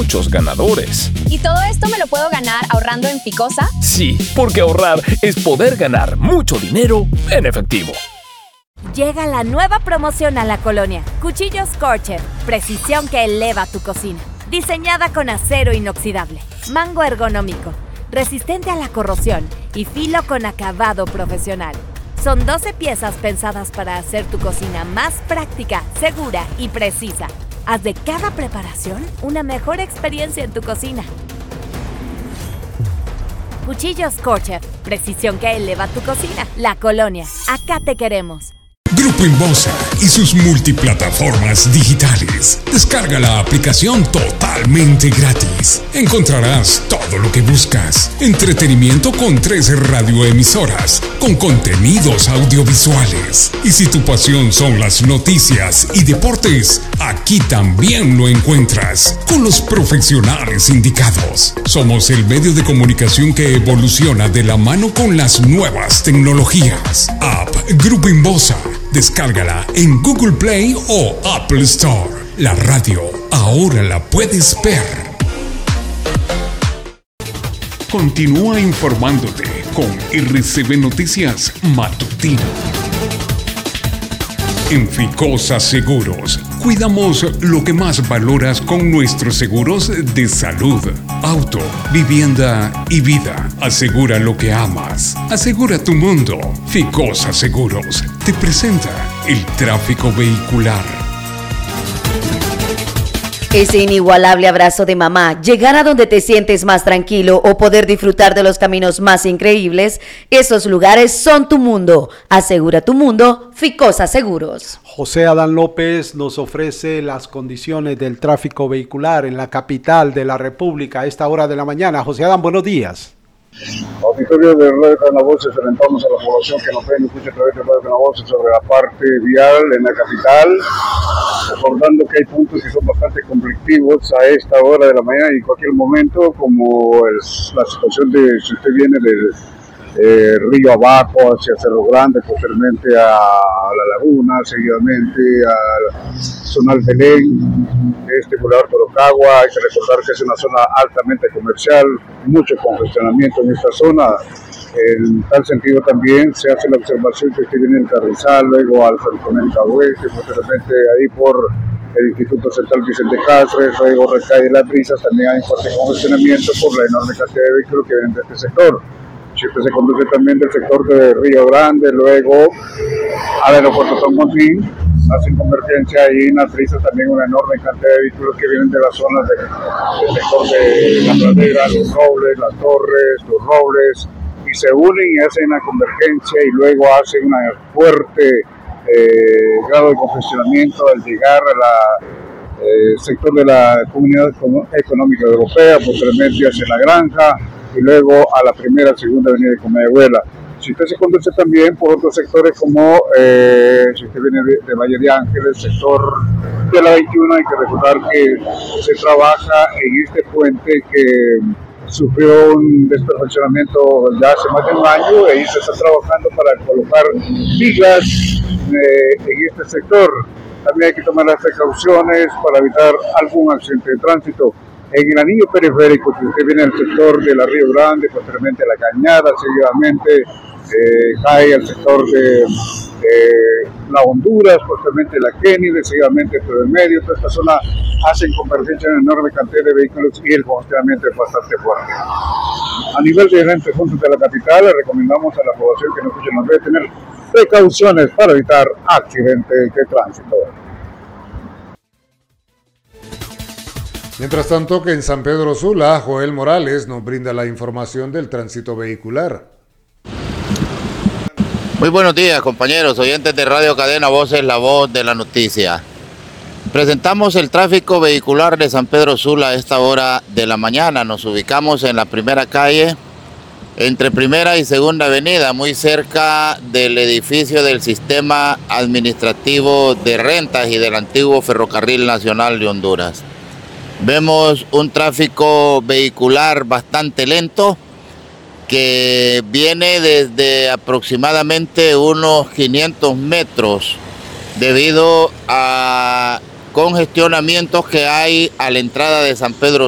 muchos ganadores. ¿Y todo esto me lo puedo ganar ahorrando en Ficosa? Sí, porque ahorrar es poder ganar mucho dinero en efectivo. Llega la nueva promoción a la colonia. Cuchillos Scorcher, precisión que eleva tu cocina. Diseñada con acero inoxidable, mango ergonómico, resistente a la corrosión y filo con acabado profesional. Son 12 piezas pensadas para hacer tu cocina más práctica, segura y precisa. Haz de cada preparación una mejor experiencia en tu cocina. Cuchillos Scorcher, precisión que eleva tu cocina. La colonia, acá te queremos. Grupo Inbosa y sus multiplataformas digitales. Descarga la aplicación totalmente gratis. Encontrarás todo lo que buscas. Entretenimiento con 3 radioemisoras, con contenidos audiovisuales. Y si tu pasión son las noticias y deportes, aquí también lo encuentras, con los profesionales indicados. Somos el medio de comunicación que evoluciona de la mano con las nuevas tecnologías. App Grupo Inbosa. Descárgala en Google Play o Apple Store. La radio ahora la puedes ver. Continúa informándote con RCB Noticias Matutino. En Ficosa Seguros, cuidamos lo que más valoras con nuestros seguros de salud, auto, vivienda y vida. Asegura lo que amas. Asegura tu mundo. Ficosa Seguros te presenta el tráfico vehicular. Ese inigualable abrazo de mamá, llegar a donde te sientes más tranquilo o poder disfrutar de los caminos más increíbles, esos lugares son tu mundo. Asegura tu mundo, Ficosa Seguros. José Adán López nos ofrece las condiciones del tráfico vehicular en la capital de la República a esta hora de la mañana. José Adán, buenos días. Auditorio de Radio Cadena Voces, enfrentamos a la población que nos ve y nos escucha a través de Radio Cadena Voces sobre la parte vial en la capital, recordando que hay puntos que son bastante conflictivos a esta hora de la mañana y en cualquier momento, como la situación de si usted viene del río abajo hacia Cerro Grande, posteriormente a La Laguna, seguidamente a Zonal Belén, Boulevard Torocagua. Hay que recordar que es una zona altamente comercial, mucho congestionamiento en esta zona. En tal sentido también se hace la observación que usted viene en Carrizal, luego al Ferrocarril Oeste, posteriormente ahí por el Instituto Central Vicente Cáceres, luego recae Las Brisas, también hay un fuerte congestionamiento por la enorme cantidad de vehículos que vienen de este sector. Si usted se conduce también del sector de Río Grande, luego al aeropuerto San Martín, hacen convergencia ahí en Las Brisas también una enorme cantidad de vehículos que vienen de las zonas del sector de La Pradera, Los Robles, Las Torres, Los Robles, y se unen y hacen una convergencia y luego hacen una fuerte grado de congestionamiento al llegar a sector de la Comunidad Económica Europea, posteriormente hacia La Granja y luego a la primera, segunda avenida de Comayagüela. Si usted se conduce también por otros sectores como si usted viene de Valle de Ángeles, sector de la 21, hay que recordar que se trabaja en este puente que sufrió un desperfeccionamiento ya hace más de un año y se está trabajando para colocar vigas en este sector. También hay que tomar las precauciones para evitar algún accidente de tránsito. En el anillo periférico, si usted viene del sector de la Río Grande, posteriormente La Cañada, seguidamente cae al sector de la Honduras, posteriormente La Kennedy, seguidamente por el medio. Toda esta zona hacen convergencia en una enorme cantidad de vehículos y el congestionamiento es bastante fuerte. A nivel de diferentes puntos de la capital, le recomendamos a la población que nos escuche nos debe tener precauciones para evitar accidentes de tránsito. Mientras tanto, que en San Pedro Sula, Joel Morales nos brinda la información del tránsito vehicular. Muy buenos días, compañeros, oyentes de Radio Cadena Voces, la voz de la noticia. Presentamos el tráfico vehicular de San Pedro Sula a esta hora de la mañana. Nos ubicamos en la primera calle, entre Primera y Segunda Avenida, muy cerca del edificio del Sistema Administrativo de Rentas y del antiguo Ferrocarril Nacional de Honduras. Vemos un tráfico vehicular bastante lento que viene desde aproximadamente unos 500 metros debido a congestionamientos que hay a la entrada de San Pedro